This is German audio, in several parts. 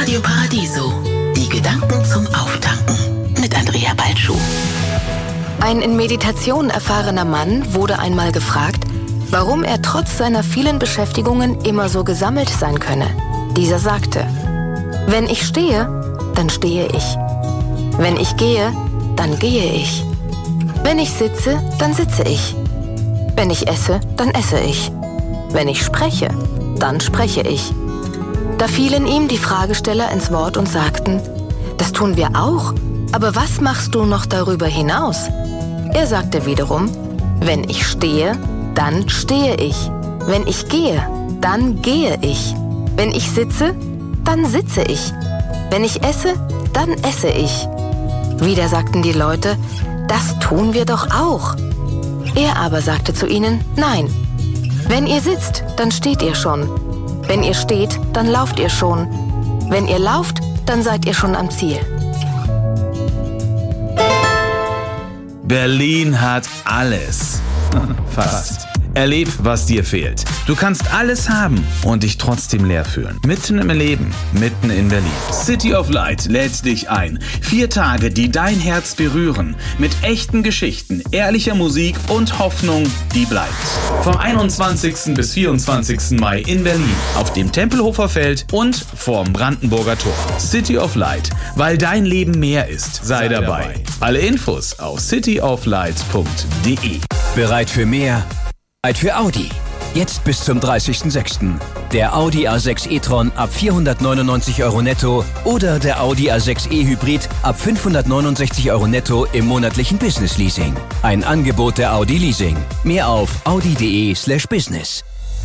Radio Paradiso. Die Gedanken zum Auftanken mit Andrea Balschuh. Ein in Meditation erfahrener Mann wurde einmal gefragt, warum er trotz seiner vielen Beschäftigungen immer so gesammelt sein könne. Dieser sagte: Wenn ich stehe, dann stehe ich. Wenn ich gehe, dann gehe ich. Wenn ich sitze, dann sitze ich. Wenn ich esse, dann esse ich. Wenn ich spreche, dann spreche ich. Da fielen ihm die Fragesteller ins Wort und sagten: Das tun wir auch, aber was machst du noch darüber hinaus? Er sagte wiederum: Wenn ich stehe, dann stehe ich. Wenn ich gehe, dann gehe ich. Wenn ich sitze, dann sitze ich. Wenn ich esse, dann esse ich. Wieder sagten die Leute: Das tun wir doch auch. Er aber sagte zu ihnen: Nein. Wenn ihr sitzt, dann steht ihr schon. Wenn ihr steht, dann lauft ihr schon. Wenn ihr lauft, dann seid ihr schon am Ziel. Berlin hat alles. Fast. Erleb, was dir fehlt. Du kannst alles haben und dich trotzdem leer fühlen. Mitten im Leben, mitten in Berlin. City of Light lädt dich ein. 4 Tage, die dein Herz berühren. Mit echten Geschichten, ehrlicher Musik und Hoffnung, die bleibt. Vom 21. bis 24. Mai in Berlin. Auf dem Tempelhofer Feld und vorm Brandenburger Tor. City of Light. Weil dein Leben mehr ist. Sei dabei. Alle Infos auf cityoflight.de. Bereit für mehr? Bereit für Audi. Jetzt bis zum 30.06. Der Audi A6 e-tron ab 499 € netto oder der Audi A6 e-Hybrid ab 569 € netto im monatlichen Business-Leasing. Ein Angebot der Audi Leasing. Mehr auf audi.de/business.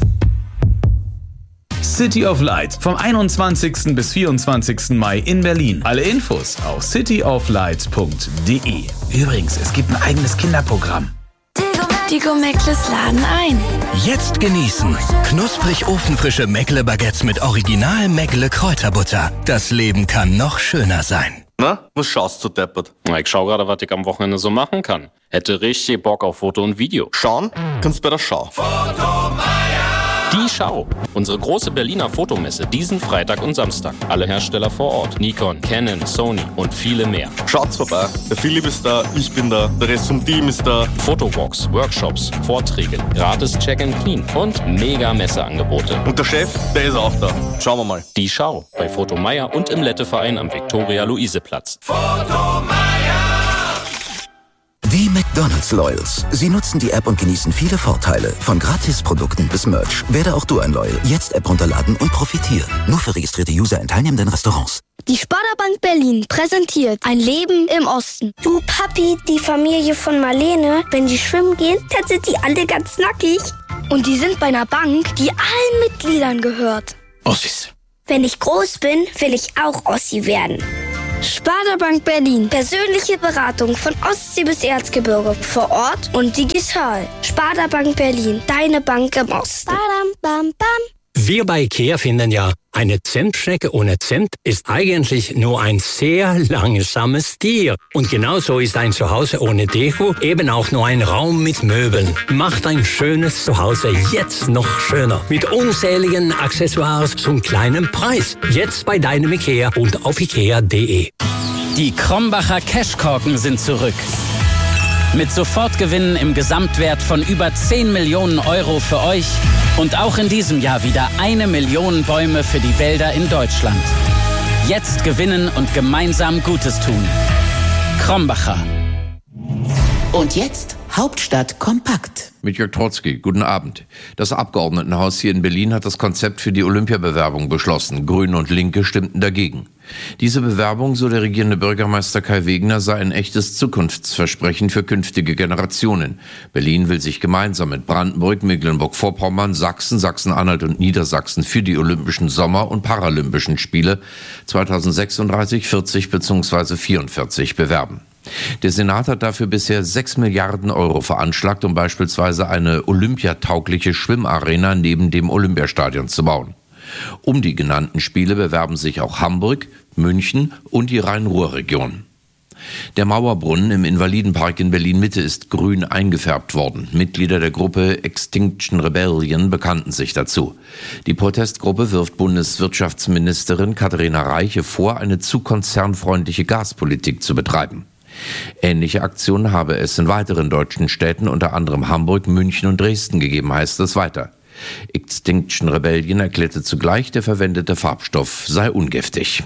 City of Light vom 21. bis 24. Mai in Berlin. Alle Infos auf cityoflight.de. Übrigens, es gibt ein eigenes Kinderprogramm. Die Gourmettles laden ein. Jetzt genießen. Knusprig ofenfrische Meckle-Baguettes mit original Meckle-Kräuterbutter. Das Leben kann noch schöner sein. Na, was schaust du deppert? Na, ich schau gerade, was ich am Wochenende so machen kann. Hätte richtig Bock auf Foto und Video. Schauen? Kannst bei der Schau. Die Schau. Unsere große Berliner Fotomesse diesen Freitag und Samstag. Alle Hersteller vor Ort. Nikon, Canon, Sony und viele mehr. Schaut's vorbei. Der Philipp ist da, ich bin da, der Rest vom Team ist da. Fotowalks, Workshops, Vorträge, gratis Check and Clean und mega Messeangebote. Und der Chef, der ist auch da. Schauen wir mal. Die Schau. Bei Fotomeier und im Letteverein am Viktoria-Luise-Platz. Die McDonald's Loyals. Sie nutzen die App und genießen viele Vorteile. Von Gratisprodukten bis Merch. Werde auch du ein Loyal. Jetzt App runterladen und profitieren. Nur für registrierte User in teilnehmenden Restaurants. Die Sparda-Bank Berlin präsentiert ein Leben im Osten. Du Papi, die Familie von Marlene, wenn die schwimmen gehen, dann sind die alle ganz nackig. Und die sind bei einer Bank, die allen Mitgliedern gehört. Ossis. Wenn ich groß bin, will ich auch Ossi werden. Sparda-Bank Berlin. Persönliche Beratung von Ostsee bis Erzgebirge. Vor Ort und digital. Sparda-Bank Berlin. Deine Bank im Osten. Badam, bam, bam. Wir bei IKEA finden ja, eine Zentschnecke ohne Cent ist eigentlich nur ein sehr langsames Tier. Und genauso ist ein Zuhause ohne Deko eben auch nur ein Raum mit Möbeln. Macht ein schönes Zuhause jetzt noch schöner. Mit unzähligen Accessoires zum kleinen Preis. Jetzt bei deinem IKEA und auf ikea.de. Die Krombacher Cashkorken sind zurück. Mit Sofortgewinnen im Gesamtwert von über 10 Millionen € für euch und auch in diesem Jahr wieder 1 Million Bäume für die Wälder in Deutschland. Jetzt gewinnen und gemeinsam Gutes tun. Krombacher. Und jetzt Hauptstadt kompakt. Mit Jörg Trotzki, guten Abend. Das Abgeordnetenhaus hier in Berlin hat das Konzept für die Olympiabewerbung beschlossen. Grüne und Linke stimmten dagegen. Diese Bewerbung, so der regierende Bürgermeister Kai Wegener, sei ein echtes Zukunftsversprechen für künftige Generationen. Berlin will sich gemeinsam mit Brandenburg, Mecklenburg-Vorpommern, Sachsen, Sachsen-Anhalt und Niedersachsen für die Olympischen Sommer- und Paralympischen Spiele 2036, 40 bzw. 44 bewerben. Der Senat hat dafür bisher 6 Milliarden € veranschlagt, um beispielsweise eine olympiataugliche Schwimmarena neben dem Olympiastadion zu bauen. Um die genannten Spiele bewerben sich auch Hamburg, München und die Rhein-Ruhr-Region. Der Mauerbrunnen im Invalidenpark in Berlin-Mitte ist grün eingefärbt worden. Mitglieder der Gruppe Extinction Rebellion bekannten sich dazu. Die Protestgruppe wirft Bundeswirtschaftsministerin Katharina Reiche vor, eine zu konzernfreundliche Gaspolitik zu betreiben. Ähnliche Aktionen habe es in weiteren deutschen Städten, unter anderem Hamburg, München und Dresden gegeben, heißt es weiter. Extinction Rebellion erklärte zugleich, der verwendete Farbstoff sei ungiftig.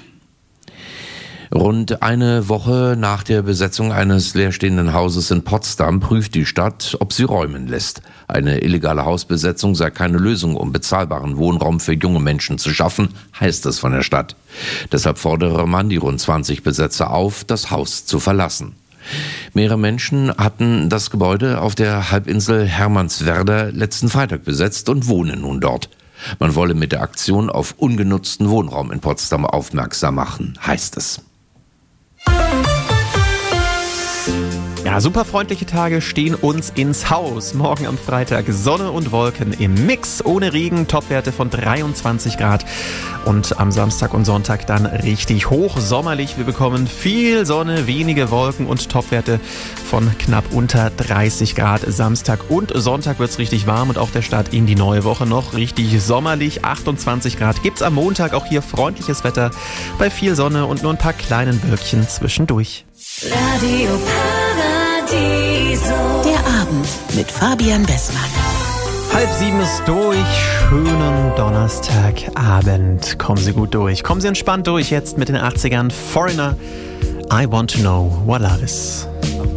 Rund eine Woche nach der Besetzung eines leerstehenden Hauses in Potsdam prüft die Stadt, ob sie räumen lässt. Eine illegale Hausbesetzung sei keine Lösung, um bezahlbaren Wohnraum für junge Menschen zu schaffen, heißt es von der Stadt. Deshalb fordere man die rund 20 Besetzer auf, das Haus zu verlassen. Mehrere Menschen hatten das Gebäude auf der Halbinsel Hermannswerder letzten Freitag besetzt und wohnen nun dort. Man wolle mit der Aktion auf ungenutzten Wohnraum in Potsdam aufmerksam machen, heißt es. Ja, super freundliche Tage stehen uns ins Haus. Morgen am Freitag Sonne und Wolken im Mix, ohne Regen, Topwerte von 23 Grad. Und am Samstag und Sonntag dann richtig hoch sommerlich. Wir bekommen viel Sonne, wenige Wolken und Topwerte von knapp unter 30 Grad. Samstag und Sonntag wird es richtig warm und auch der Start in die neue Woche noch richtig sommerlich. 28 Grad gibt's am Montag, auch hier freundliches Wetter bei viel Sonne und nur ein paar kleinen Wölkchen zwischendurch. Radio Paradiso. Der Abend mit Fabian Bessmann. 6:30 ist durch. Schönen Donnerstagabend. Kommen Sie gut durch. Kommen Sie entspannt durch. Jetzt mit den 80ern. Foreigner. I want to know what love is.